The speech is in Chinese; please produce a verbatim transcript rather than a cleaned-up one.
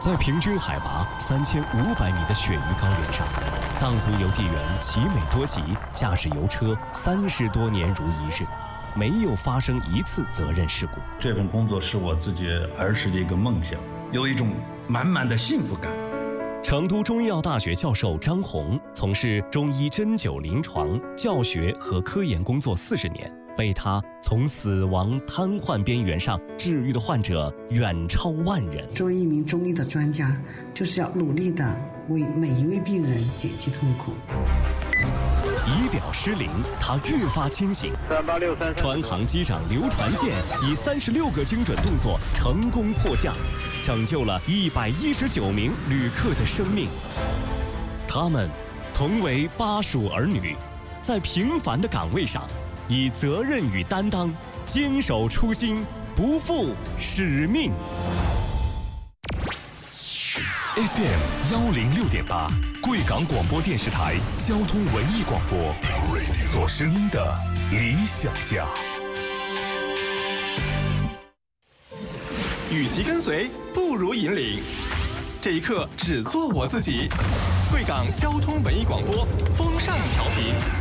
在平均海拔三千五百米的雪域高原上，藏族邮递员齐美多吉驾驶邮车三十多年如一日，没有发生一次责任事故。 这份工作是我自己儿时的一个梦想，有一种满满的幸福感。 成都中医药大学教授张红从事中医针灸临床教学和科研工作四十年，为他从死亡瘫痪边缘上治愈的患者远超万人。 作为一名中医的专家，就是要努力的为每一位病人减轻痛苦。 仪表失灵，他越发清醒。 三八六三， 船航机长刘传健以三十六个精准动作成功迫降，拯救了一百一十九名旅客的生命。他们同为巴蜀儿女，在平凡的岗位上，以责任与担当，坚守初心，不负使命。 F M 幺零六点八，贵港广播电视台交通文艺广播，做声音的理想家。 与其跟随，不如引领。这一刻，只做我自己。贵港交通文艺广播，风尚调频。